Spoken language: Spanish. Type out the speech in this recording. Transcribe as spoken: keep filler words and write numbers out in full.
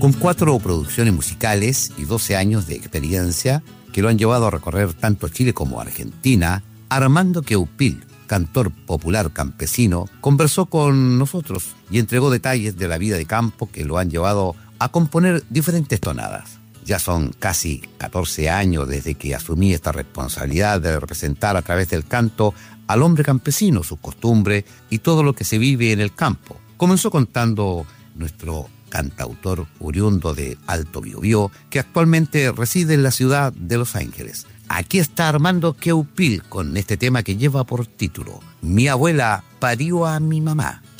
Con cuatro producciones musicales y doce años de experiencia que lo han llevado a recorrer tanto Chile como Argentina, Armando Queupil, cantor popular campesino, conversó con nosotros y entregó detalles de la vida de campo que lo han llevado a componer diferentes tonadas. Ya son casi catorce años desde que asumí esta responsabilidad de representar a través del canto al hombre campesino, sus costumbres y todo lo que se vive en el campo. Comenzó contando nuestro cantautor oriundo de Alto Biobío, que actualmente reside en la ciudad de Los Ángeles. Aquí está Armando Queupil con este tema que lleva por título Mi abuela parió a mi mamá.